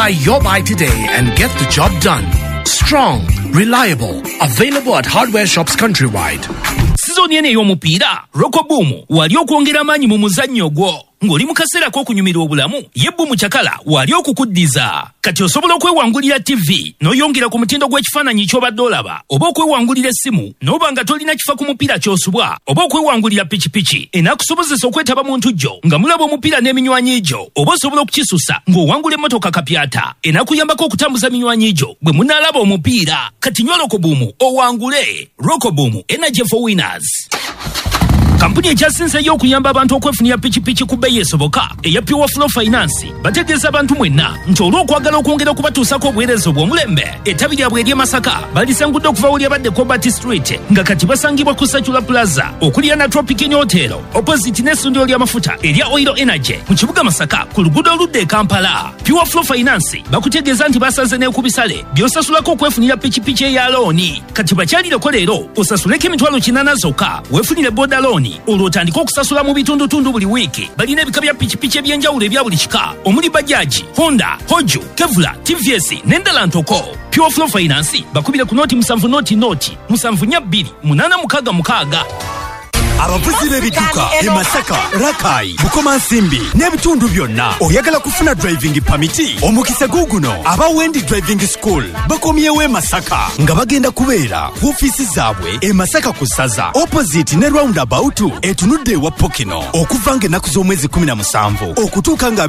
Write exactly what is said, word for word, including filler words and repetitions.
Buy your buy today and get the job done. Strong, reliable, available at hardware shops countrywide. Sizoni ene y'omupiira Rokoboom wali okwongera amaanyi mu muzannyo gwo ng'oli mu kaseera k'okunyumirwa obulamu ye Boom Chakala wali okukuddiza kati osobola okwewangulira T V n'oyongera ku mutindo gw'ekifaananyi ky'obadde olaba oba okwewangulira essimu n'oba nga tolina kifa ku mupiira ky'osubwa oba okwewangulira pikipiki enaakusobozesa okwetaba mu ntujjo nga mulaba omupiira n'eminywanyi gyo oba osobola okukisusa ng'owangula emmotoka kapyata enaakuyambako okutambuza minywanyi gyo bwe munaalaba omupiira kati nywa Rokoboom owangule. Rokoboom, energy for winners. Kampuni ekyasinzeeyo okuyamba abantu okwefunira pikipiki ku bbeeyi esoboka eya Pure Flow Finance bategeeza abantu mwenna nti olw'okwagala okwongera okubatuusako obuweereza obw'omulembe ettabi lyabwe ery'e Masaka balisangudde okuva we lyabadde Cobalt Street nga kati basangibwa ku Sachula Plaza okulya na Tropical Hotel opposite n'essundiro ly'amafuta erya Oil Energy mu kibuga Masaka ku luguudo oludda e Kampala. Pure Flow Finance bakutegeeza nti basaze n'ekubisale by'osasulako okwefunira pikipiki eya looni kati bakyalireko leero osasuleko emitwalo kinaana zokka weefunire boda looni olwo otandika okusasula mu bitundutundu buli wiiki. Balina ebika bya pikipiki ebyenjawulo ebya buli kika omuli Bajaj, Honda, Hoju, Kevlar, T V S n'endala ntoko. Pure Flow Finance bakubire ku nooti musanvu nooti nooti musanvu nnya bbiri munaana mukaaga mukaaga. Abavuzi b'ebidduka e Masaka, Rakai, Bukomansimbi n'ebitundu byonna oyagala kufuna driving permit omukisa guguno aba Wendi Driving School bakomyewo e Masaka nga bagenda kubeera ku ofiisi zaabwe e Masaka ku Saza opposite ne roundabout etunudde ewa Pokino okuva ng'ennaku z'omwezi kumi na musanvu okutuuka nga